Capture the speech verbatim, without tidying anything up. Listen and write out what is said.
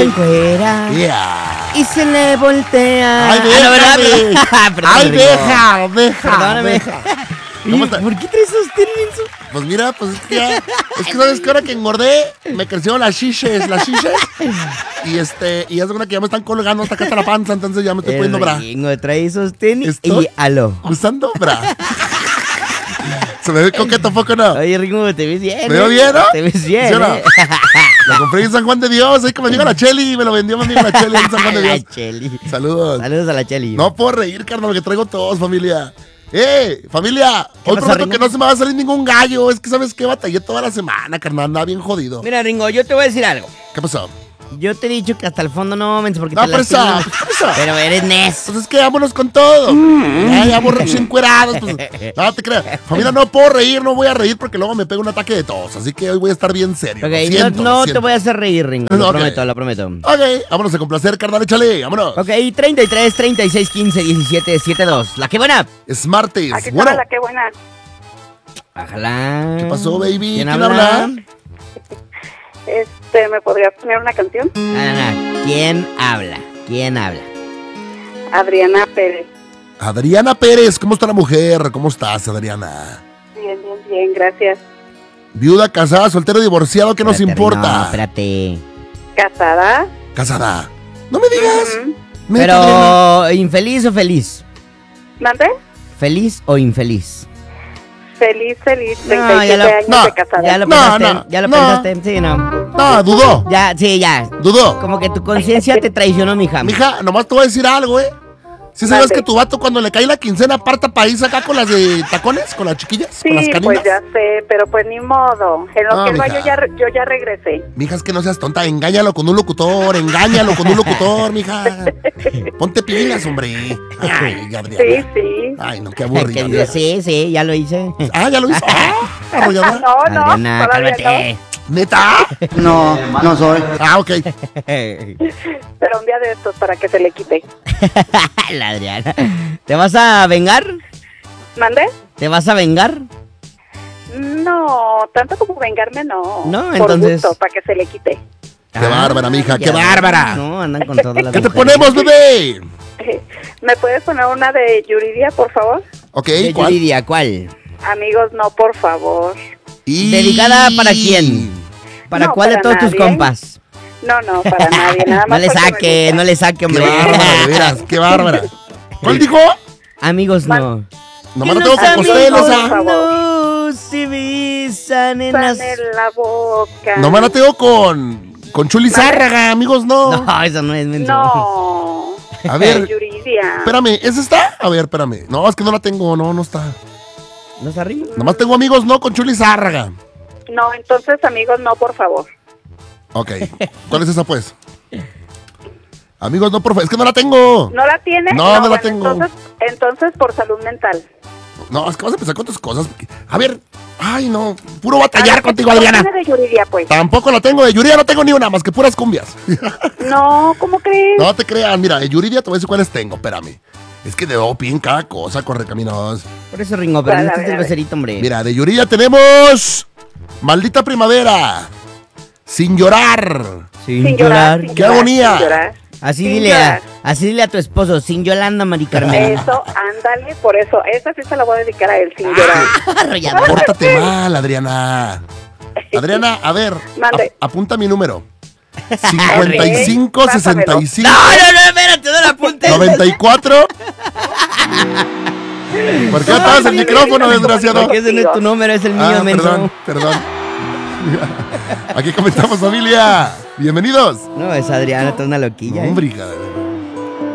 encuera. Yeah. Y se le voltea. Ay, déjame. Ah, no, Ay, deja, deja. Perdóname. Deja. ¿Cómo está? ¿Por qué traes sostén, Menso? Pues mira, pues es que ya, es que sabes que ahora que engordé, me crecieron las chiches, las chiches. Y este, y es una que ya me están colgando hasta acá hasta la panza, entonces ya me estoy poniendo bra. Ringo trae sostén Estoy y aló. usando bra. ¿Se me ve coqueto poco no? Oye, Ringo, te ves bien. ¿Me veo ¿eh? bien, no? Te ves bien. ¿Sí o no? ¿eh? Lo compré en San Juan de Dios, ahí que me diga la Cheli, me lo vendió mi amiga la Cheli en San Juan de La Dios. Cheli. Saludos. Saludos a la Cheli. No puedo reír, carnal, que traigo todos, familia. ¡Eh, familia! Hoy pasa, prometo Ringo? que no se me va a salir ningún gallo. Es que, ¿sabes qué? Batallé toda la semana, carnal. Andaba bien jodido. Mira, Ringo, yo te voy a decir algo. ¿Qué pasó? Yo te he dicho que hasta el fondo no, Menso, porque No, te presa, lastimas. presa. Pero eres nes. Pues es que vámonos con todo. Ya, ya borrachos encuerados. Pues, no te creas. Familia, no puedo reír, no voy a reír porque luego me pega un ataque de tos. Así que hoy voy a estar bien serio. Ok, lo yo siento, no lo te siento. voy a hacer reír, Ringo. Lo Ok. prometo, lo prometo. Ok, vámonos a complacer, carnal, échale, vámonos. Ok, treinta y tres, treinta y seis, quince, diecisiete, setenta y dos. La que buena. Es martes. Aquí Bueno, está la que buena. Bájala. ¿qué pasó, baby? ¿Quién, ¿Quién habla? habla? Este, ¿me podría poner una canción? No, no, no. ¿Quién habla? ¿Quién habla? Adriana Pérez. Adriana Pérez, ¿cómo está la mujer? ¿Cómo estás, Adriana? Bien, bien, bien, gracias. Viuda, casada, soltero, divorciado, ¿qué nos Espérate, importa? No, espérate. ¿Casada? Casada. No me digas. Ujú. Neta, Adriana. Pero, ¿infeliz o feliz? ¿Mande? ¿Feliz o infeliz? Feliz, feliz, No, treinta y ya siete lo- años no, de casada. Ya lo No, pensaste, no, ya lo no. pensaste, sí, no. No, dudó. Ya, sí, ya. Dudó. Como que tu conciencia te traicionó, mija. Mija, nomás te voy a decir algo, ¿eh? ¿Sí sabes Mande. que tu vato cuando le cae la quincena aparta país acá con las de tacones? ¿Con las chiquillas? Sí, ¿Con las caninas? pues ya sé, pero pues ni modo. En lo No, que él va, mija. yo ya, re- yo ya regresé. Mija, es que no seas tonta. Engáñalo con un locutor. Engáñalo con un locutor, mija. Ponte pilas, hombre. Ay, Adriana. Sí, sí. Ay, no, qué Que aburrido. dice, sí, sí, ya lo hice. Ah, ya lo hizo. Ah, arrolladora. No, no, Adriana, todavía cálmate. ¿Neta? No, no soy. Ah, ok. no. Pero un día de estos para que se le quite. La Adriana. ¿Te vas a vengar? ¿Mande? ¿Te vas a vengar? No, tanto como vengarme no. No, Por entonces- gusto, para que se le quite. Qué bárbara, mija, ya qué ves. bárbara. No, andan con todas las ¿Qué te mujeres. ponemos, bebé? ¿Me puedes poner una de Yuridia, por favor? Ok, ¿De ¿cuál? Yuridia, cuál? Amigos, no, por favor. Y... ¿Dedicada para quién? ¿Para No, cuál de para todos tus nadie. compas? No, no, para nadie, nada No más. le porque me saque, gusta. no le saque, Qué hombre. bárbara, de veras, qué bárbara. ¿Cuál dijo? Amigos, no. Nomás Que no tengo los con costeles, amigos ah. no se besan en las... Pan en la boca. Nomás la tengo con... Con Chuli Zárraga, amigos, no. No, eso no es menso. No. A ver, Yuridia. espérame, ¿esa está? A ver, espérame. No, es que no la tengo, no, no está. ¿No está arriba? Nomás tengo amigos, no, con Chuli Zárraga. No, entonces, amigos, no, por favor. Ok, ¿cuál es esa, pues? Amigos, no, por favor, es que no la tengo. ¿No la tienes? No, no la bueno, tengo. Entonces, entonces, por salud mental. No, es que vas a empezar con tus cosas. A ver, ay, no, puro batallar A ver, contigo, ¿qué Adriana. tiene de Yuridia, pues? Tampoco la tengo, de Yuridia no tengo ni una, más que puras cumbias. No, ¿cómo crees? No te creas, mira, de Yuridia te voy a decir cuáles tengo, espérame. Es que de Opin cada cosa, Correcaminos. Por eso Ringo, pero A no ver, estés a del ver. becerito, hombre. Mira, de Yuridia tenemos Maldita Primavera, Sin Llorar. Sin, Sin llorar. llorar. sin ¡Qué llorar, agonía! sin llorar. Así Sin dile a, llorar. así dile a tu esposo, sin Yolanda, Mari Carmen. Eso, ándale, por eso. Esa sí se la voy a dedicar a él, sin llorar. Arrolladora. Pórtate mal, Adriana. Adriana, a ver, Mande. ap- apunta mi número. cincuenta y cinco, Ok, sesenta y cinco, No, no, no, espérate, no la apuntes. noventa y cuatro. ¿Por qué apagas el no, micrófono, no, no, desgraciado? Porque ese no es tu número, es el mío, Ah, menso. perdón, perdón. Aquí comenzamos, familia. Bienvenidos. No, es Adriana, tú una loquilla. ¿eh? Hombre, hija de